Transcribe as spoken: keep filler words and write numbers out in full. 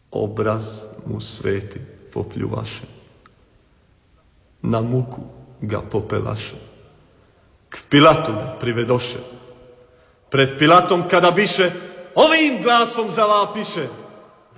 obraz mu sveti popljuvaše, na muku ga popelaše, k Pilatu me privedoše. Pred Pilatom kada biše, ovim glasom zalapiše: